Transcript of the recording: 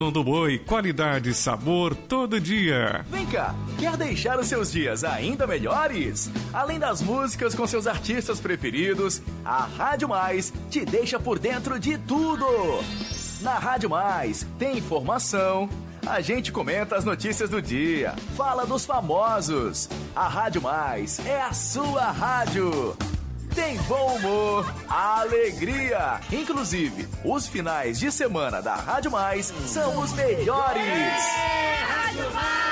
do Boi, qualidade e sabor todo dia. Vem cá, quer deixar os seus dias ainda melhores? Além das músicas com seus artistas preferidos, a Rádio Mais te deixa por dentro de tudo. Na Rádio Mais tem informação, a gente comenta as notícias do dia, fala dos famosos. A Rádio Mais é a sua rádio. Tem bom humor, alegria. Inclusive, os finais de semana da Rádio Mais são os melhores. Rádio Mais!